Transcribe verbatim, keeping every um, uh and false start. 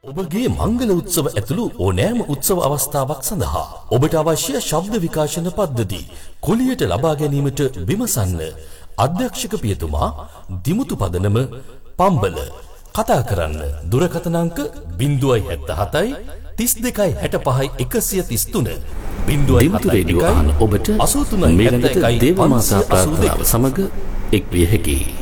ඔබගේ මංගල උත්සව ඇතුළු ඕනෑම උත්සව අවස්ථාවක් සඳහා ඔබට අවශ්‍ය ශබ්ද විකාශන පද්ධති කුලියට ලබා ගැනීමට විමසන්න. අධ්‍යක්ෂක පියතුමා දිමුතු පදනම පම්බල. කතා කරන්න දුරකථන අංක ज़ीरो सात सात तीस දෙකයි හැට පහයි එකසිය තිස් තුන දිමුතු රේඩියෝ අහන ඔබට මේ ළඟට දේව මාතා ප්‍රාර්ථනාව සමග එක් විය හැකියි.